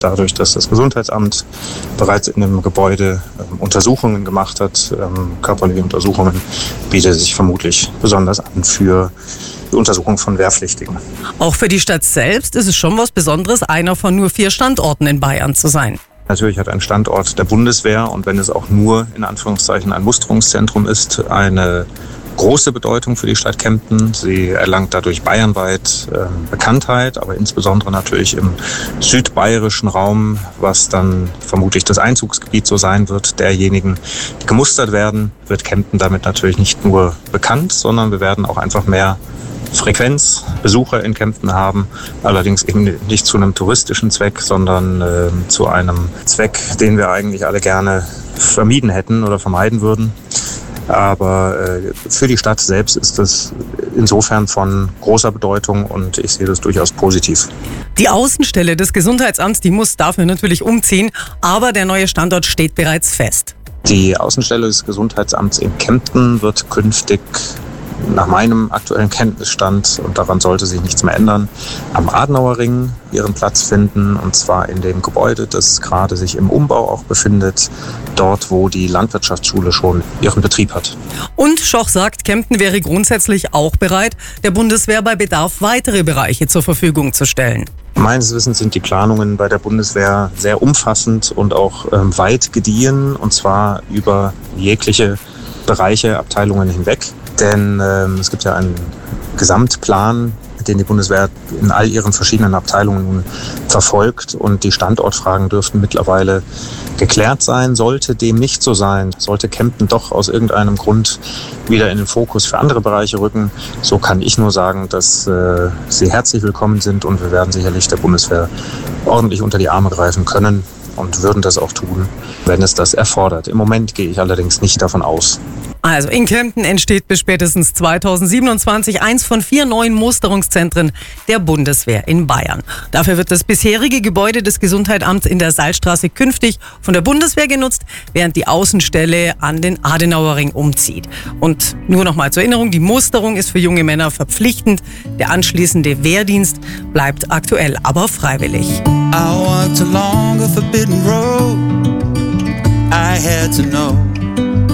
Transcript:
Dadurch, dass das Gesundheitsamt bereits in dem Gebäude Untersuchungen gemacht hat, körperliche Untersuchungen, bietet es sich vermutlich besonders an für die Untersuchung von Wehrpflichtigen. Auch für die Stadt selbst ist es schon was Besonderes, einer von nur 4 Standorten in Bayern zu sein. Natürlich hat ein Standort der Bundeswehr, und wenn es auch nur in Anführungszeichen ein Musterungszentrum ist, eine große Bedeutung für die Stadt Kempten. Sie erlangt dadurch bayernweit Bekanntheit, aber insbesondere natürlich im südbayerischen Raum, was dann vermutlich das Einzugsgebiet so sein wird, derjenigen, die gemustert werden, wird Kempten damit natürlich nicht nur bekannt, sondern wir werden auch einfach mehr Frequenz, Besucher in Kempten haben, allerdings eben nicht zu einem touristischen Zweck, sondern zu einem Zweck, den wir eigentlich alle gerne vermieden hätten oder vermeiden würden. Aber für die Stadt selbst ist das insofern von großer Bedeutung, und ich sehe das durchaus positiv. Die Außenstelle des Gesundheitsamts, die muss dafür natürlich umziehen, aber der neue Standort steht bereits fest. Die Außenstelle des Gesundheitsamts in Kempten wird künftig nach meinem aktuellen Kenntnisstand, und daran sollte sich nichts mehr ändern, am Adenauerring ihren Platz finden, und zwar in dem Gebäude, das gerade sich im Umbau auch befindet, dort, wo die Landwirtschaftsschule schon ihren Betrieb hat. Und Schoch sagt, Kempten wäre grundsätzlich auch bereit, der Bundeswehr bei Bedarf weitere Bereiche zur Verfügung zu stellen. Meines Wissens sind die Planungen bei der Bundeswehr sehr umfassend und auch weit gediehen, und zwar über jegliche Bereiche, Abteilungen hinweg. Denn es gibt ja einen Gesamtplan, den die Bundeswehr in all ihren verschiedenen Abteilungen nun verfolgt, und die Standortfragen dürften mittlerweile geklärt sein. Sollte dem nicht so sein, sollte Kempten doch aus irgendeinem Grund wieder in den Fokus für andere Bereiche rücken, so kann ich nur sagen, dass sie herzlich willkommen sind, und wir werden sicherlich der Bundeswehr ordentlich unter die Arme greifen können und würden das auch tun, wenn es das erfordert. Im Moment gehe ich allerdings nicht davon aus. Also in Kempten entsteht bis spätestens 2027 eins von 4 neuen Musterungszentren der Bundeswehr in Bayern. Dafür wird das bisherige Gebäude des Gesundheitsamts in der Salzstraße künftig von der Bundeswehr genutzt, während die Außenstelle an den Adenauerring umzieht. Und nur noch mal zur Erinnerung, die Musterung ist für junge Männer verpflichtend. Der anschließende Wehrdienst bleibt aktuell aber freiwillig. I walked along a forbidden road. I had to know.